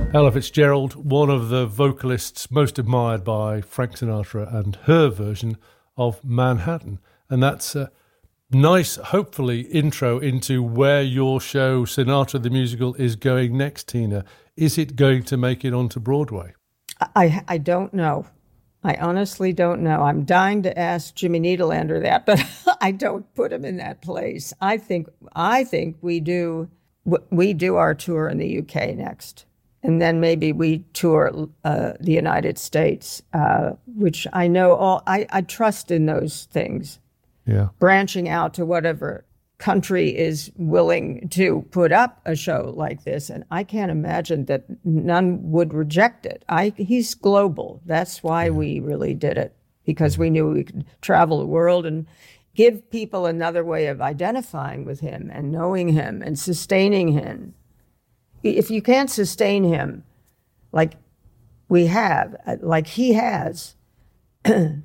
Ella Fitzgerald, one of the vocalists most admired by Frank Sinatra, and her version of Manhattan. And that's a nice, hopefully, intro into where your show, Sinatra the Musical, is going next, Tina. Is it going to make it onto Broadway? I don't know. I honestly don't know. I'm dying to ask Jimmy Needlander that, but I don't put him in that place. I think we do our tour in the UK next. And then maybe we tour the United States, which I know I trust in those things. Yeah. Branching out to whatever country is willing to put up a show like this. And I can't imagine that none would reject it. He's global. That's why we really did it, because we knew we could travel the world and give people another way of identifying with him and knowing him and sustaining him. If you can't sustain him like we have, like he has, I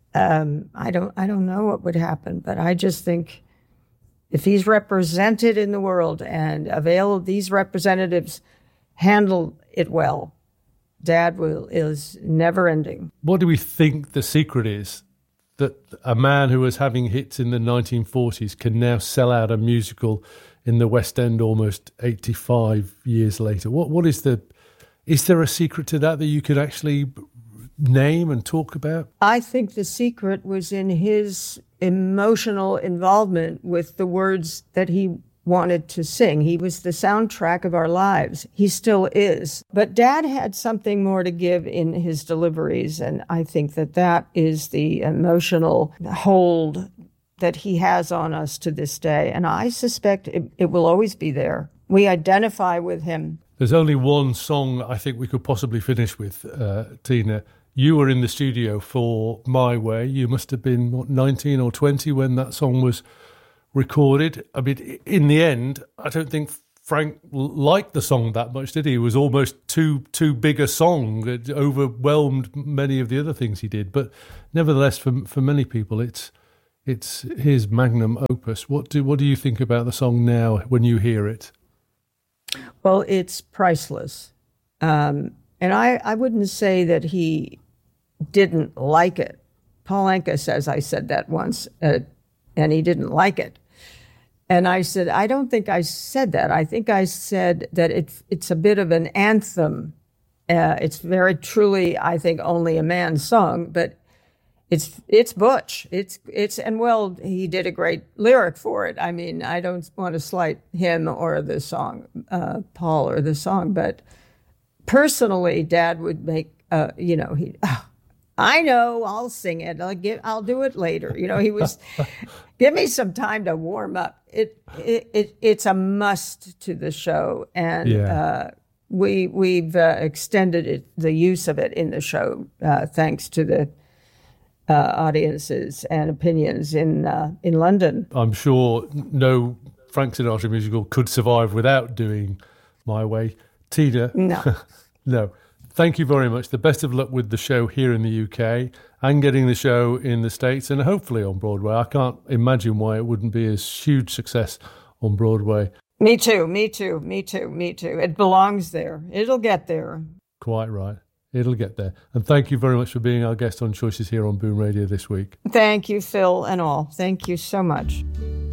don't know what would happen, but I just think if he's represented in the world and these representatives handle it well, Dad is never ending. What do we think the secret is that a man who was having hits in the 1940s can now sell out a musical in the West End almost 85 years later? What is there a secret to that you could actually name and talk about? I think the secret was in his emotional involvement with the words that he wanted to sing. He was the soundtrack of our lives. He still is. But Dad had something more to give in his deliveries, and I think that is the emotional hold that he has on us to this day. And I suspect it will always be there. We identify with him. There's only one song I think we could possibly finish with, Tina. You were in the studio for My Way. You must have been, 19 or 20 when that song was recorded. I mean, in the end, I don't think Frank liked the song that much, did he? It was almost too big a song. It overwhelmed many of the other things he did. But nevertheless, for many people, it's his magnum opus. What do you think about the song now when you hear it? Well, it's priceless. And I wouldn't say that he didn't like it. Paul Anka says I said that once, and he didn't like it. And I said, I don't think I said that. I think I said that it's a bit of an anthem. It's very truly, I think, only a man's song, but it's Butch. And well, he did a great lyric for it. I mean, I don't want to slight him or the song, Paul or the song, but personally, Dad would make, I know, I'll sing it. I'll do it later. He was, give me some time to warm up. It's a must to the show, and we've extended the use of it in the show thanks to the audiences and opinions in London. I'm sure no Frank Sinatra musical could survive without doing My Way. Tina, no. No. Thank you very much. The best of luck with the show here in the UK and getting the show in the States and hopefully on Broadway. I can't imagine why it wouldn't be a huge success on Broadway. Me too. It belongs there. It'll get there. Quite right. It'll get there. And thank you very much for being our guest on Choices here on Boom Radio this week. Thank you, Phil, and all. Thank you so much.